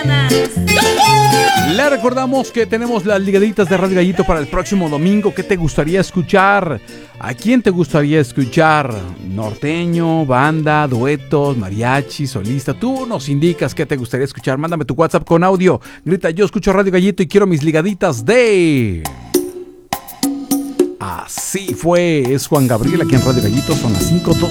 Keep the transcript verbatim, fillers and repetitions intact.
Le recordamos que tenemos las ligaditas de Radio Gallito para el próximo domingo. ¿Qué te gustaría escuchar? ¿A quién te gustaría escuchar? ¿Norteño, banda, duetos, mariachi, solista? Tú nos indicas qué te gustaría escuchar. Mándame tu WhatsApp con audio. Grita: yo escucho Radio Gallito y quiero mis ligaditas de... Así fue. Es Juan Gabriel aquí en Radio Gallito. Son las cinco.